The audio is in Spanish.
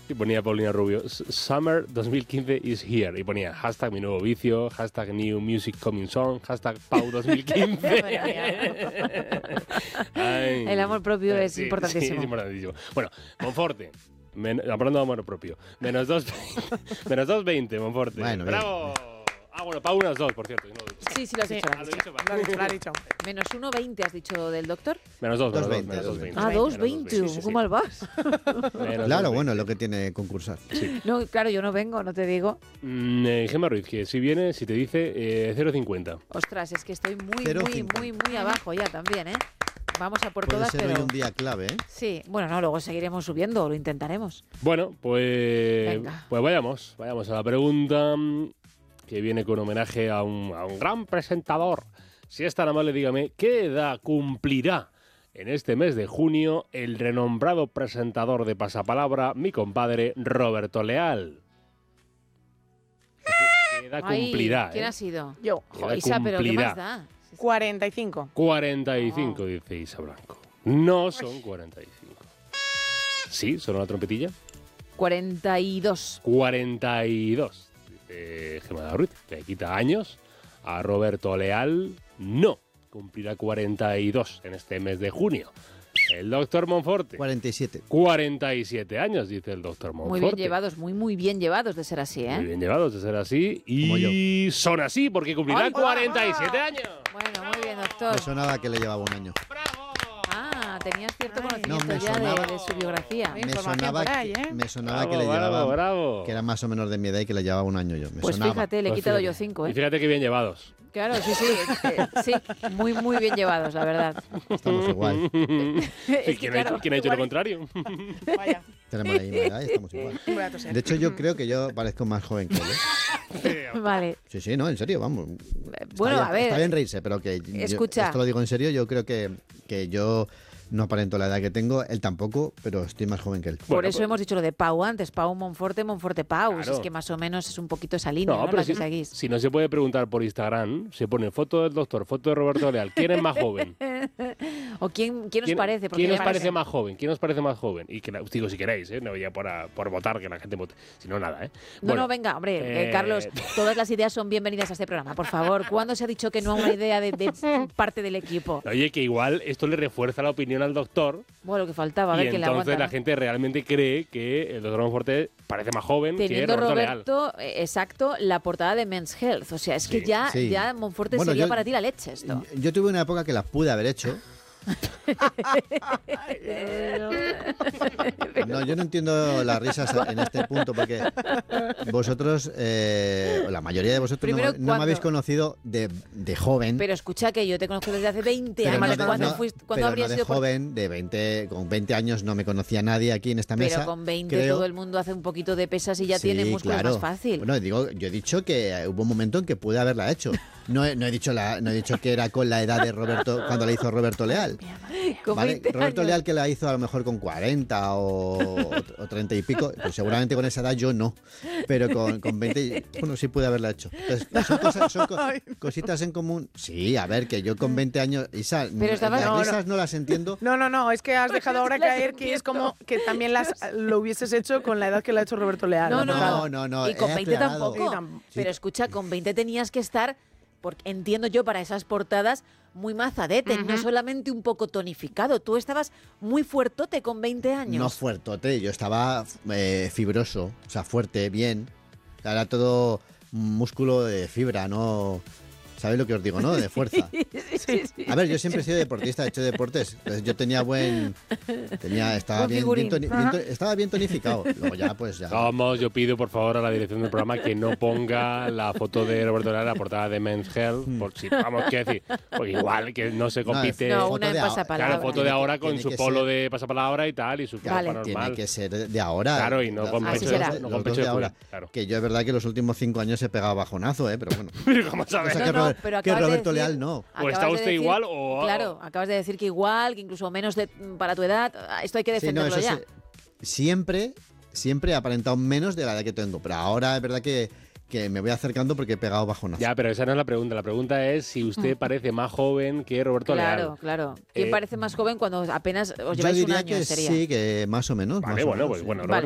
Y ponía Paulina Rubio, Summer 2015 is here. Y ponía hashtag mi nuevo vicio, hashtag new music coming song, hashtag Pau 2015. Ay. El amor propio es importantísimo. Sí, es importantísimo. Bueno, Monforte. Hablando de amor propio. Menos 2.20, Monforte. Bueno, ¡bravo! Bueno, Pau unas 2, por cierto. Sí, lo has dicho. Lo ha dicho. Menos 1,20 has dicho del doctor. Menos 2, 2,20. Ah, 2,20. ¿Cómo mal vas? Claro, bueno, es lo que tiene concursar. Sí. No, claro, yo no vengo, no te digo. Gemma Ruiz, que si viene, si te dice 0,50. Ostras, es que estoy muy 0,50. abajo ya también, ¿eh? Vamos a por Puede todas, ser pero... hoy un día clave, ¿eh? Sí, bueno, no, luego seguiremos subiendo, lo intentaremos. Bueno, pues Venga. vayamos a la pregunta que viene con homenaje a un gran presentador. Si es tan amable, dígame, ¿qué edad cumplirá en este mes de junio el renombrado presentador de Pasapalabra, mi compadre Roberto Leal? ¿Qué edad cumplirá? ¿Quién ha sido? Yo. ¿Qué edad Isa, pero ¿qué cumplirá? más da? 45. 45, dice Isa Blanco. No son 45. ¿Sí? ¿Son una trompetilla? 42. 42, dice Gemma Ruiz, que quita años. A Roberto Leal no, cumplirá 42 en este mes de junio. El doctor Monforte. 47. 47 años, dice el doctor Monforte. Muy bien llevados, muy bien llevados de ser así, ¿eh? Muy bien llevados de ser así. Como Y son así porque cumplirán 47 años. Bueno, muy bien, doctor. Me sonaba que le llevaba un año. Ah, tenías cierto Ay. conocimiento No, me ya sonaba- de su biografía. Me información por ahí, ¿eh? me sonaba Bravo, que le llevaba, bravo. que era más o menos de mi edad y que le llevaba un año yo. Me Pues sonaba. fíjate, le he Pues quitado fíjate. yo 5, Y ¿eh? fíjate que bien llevados. Claro, sí, sí, muy bien llevados, la verdad. Estamos igual. Es que, ¿Quién, claro, ¿quién ha dicho lo contrario? Vaya, Tenemos la misma edad y estamos igual. voy a toser. De hecho, yo creo que yo parezco más joven que él, ¿eh? Vale. Sí, no, en serio, vamos. Bueno, Está a ver. Está bien reírse, pero que Escucha. esto lo digo en serio, yo creo que yo no aparento la edad que tengo, él tampoco, pero estoy más joven que él. Por Bueno, eso pues- hemos dicho lo de Pau antes, Pau Monforte, Monforte Pau. Claro. Es que más o menos es un poquito esa línea, ¿no? pero La que seguís. si no se puede preguntar por Instagram, se pone foto del doctor, foto de Roberto Leal. ¿Quién es más joven? ¿O quién os parece? Porque ¿Quién os me parece más joven? ¿Quién os parece más joven? Y que digo si queréis, ¿eh? No ya por votar, que la gente vote. Si no, nada, ¿eh? No, Bueno, no, venga, hombre, Carlos, todas las ideas son bienvenidas a este programa, por favor. ¿Cuándo se ha dicho que no a una idea de parte del equipo? Oye, que igual esto le refuerza la opinión al doctor. Bueno, lo que faltaba, a Y ver que le entonces aguanta. la gente realmente cree que el doctor Monforte parece más joven que Teniendo Roberto Leal. Roberto, exacto, la portada de Men's Health. O sea, es que Sí, ya, sí. ya Monforte Bueno, sería yo- para ti la leche esto. Yo tuve una época que las pude haber hecho. No, yo no entiendo las risas en este punto porque vosotros, o la mayoría de vosotros, Primero, no me ¿cuándo? habéis conocido de joven. Pero escucha que yo te conozco desde hace 20 pero años. no de- ¿Cuándo, no- fuiste, pero ¿cuándo no habrías de sido por- joven, con 20 años no me conocía nadie aquí en esta mesa. Pero con 20 creo. todo el mundo hace un poquito de pesas y ya Sí, tiene músculos claro. más fácil. Bueno, digo, yo he dicho que hubo un momento en que pude haberla hecho. No he dicho que era con la edad de Roberto, cuando la hizo Roberto Leal. Con ¿Vale? 20 Roberto años. Leal que la hizo a lo mejor con 40 o 30 y pico, pues seguramente con esa edad yo no, pero con 20, bueno, sí pude haberla hecho. Entonces, son cositas en común. Sí, a ver, que yo con 20 años, Isa, Pero estabas- las No, risas no las entiendo. No, es que has dejado ahora las caer que es entiendo. como que también lo hubieses hecho con la edad que lo ha hecho Roberto Leal. No, la portada. No, Y con he 20 aclarado. tampoco. Sí, tam- Pero escucha, con 20 tenías que estar, porque entiendo yo, para esas portadas, muy mazadete, no solamente un poco tonificado. Tú estabas muy fuertote con 20 años. No fuertote, yo estaba fibroso, o sea, fuerte, bien. Era todo músculo de fibra, no... ¿Sabéis lo que os digo, no? De fuerza. A ver, yo siempre he sido deportista, he hecho deportes. Entonces yo tenía estaba Buen figurín. estaba bien tonificado. Luego ya, pues ya. Vamos, yo pido por favor a la dirección del programa que no ponga la foto de Roberto Leal en la portada de Men's Health, por si vamos, quiero decir, porque igual que no se compite. No, foto una en de pasapalabra. Claro, foto de ahora con Tiene su que polo ser- de pasapalabra y tal, y su Vale. ropa Tiene normal. que ser de ahora. Claro, y no con Así pecho, será. no Los con dos pecho de de ahora. juguete, claro. Que yo es verdad que los últimos 5 años he pegado bajonazo, pero bueno. Pero vamos a ver. Cosa No, que, no, pero que acabas de Roberto decir- Leal no. O Acabas está de usted decir- igual o... Claro, acabas de decir que igual, que incluso menos para tu edad. Esto hay que Sí, no, defenderlo eso ya. siempre he aparentado menos de la edad que tengo, pero ahora es verdad que me voy acercando porque he pegado bajonazo. Ya, pero esa no es la pregunta. La pregunta es si usted parece más joven que Roberto Claro, Leal. claro. ¿Quién parece más joven cuando apenas os Yo lleváis un diría año? que Sería. sí, que más o menos. Vale, más o bueno, menos, pues sí. bueno, Vale.